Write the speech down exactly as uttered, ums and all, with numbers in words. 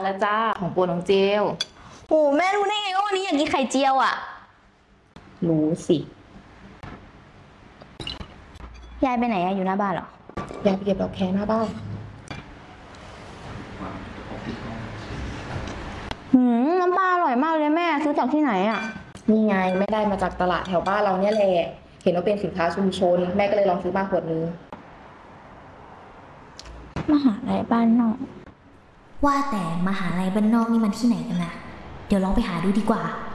แล้วจ้าของโปรน้องเจลโอ้แม่รู้ได้ไงว่าวันนี้อยากกินไข่เจียวอ่ะรู้สิยายไปไหนอะอยู่หน้าบ้านเหรออยากไปเก็บดอกแคหน้าบ้านหืมน้ำปลาอร่อยมากเลยแม่ซื้อจากที่ไหนอ่ะนี่ไงไม่ได้มาจากตลาดแถวบ้านเราเนี่ยแหละเห็นว่าเป็นสินค้าชุมชนแม่ก็เลยลองซื้อมาขวดนึงมหาลัยบ้านนอกว่าแต่มหาลัยบ้านนอกนี่มันที่ไหนกันนะเดี๋ยวลองไปหาดูดีกว่า